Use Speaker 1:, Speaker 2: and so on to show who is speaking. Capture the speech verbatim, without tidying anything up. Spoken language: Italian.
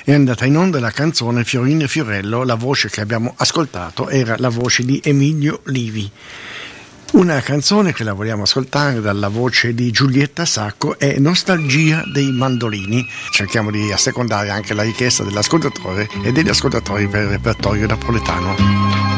Speaker 1: è andata in onda la canzone Fiorino e Fiorello. La voce che abbiamo ascoltato era la voce di Emilio Livi. Una canzone che la vogliamo ascoltare dalla voce di Giulietta Sacco è Nostalgia dei mandolini. Cerchiamo di assecondare anche la richiesta dell'ascoltatore e degli ascoltatori per il repertorio napoletano.